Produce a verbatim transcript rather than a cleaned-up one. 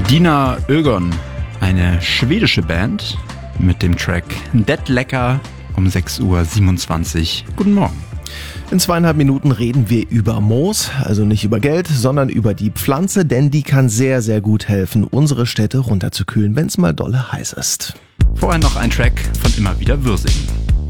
Dina Ögon, eine schwedische Band mit dem Track Dead Lecker um sechs Uhr siebenundzwanzig. Guten Morgen. In zweieinhalb Minuten reden wir über Moos, also nicht über Geld, sondern über die Pflanze, denn die kann sehr, sehr gut helfen, unsere Städte runterzukühlen, wenn es mal dolle heiß ist. Vorher noch ein Track von Immer wieder Würsing.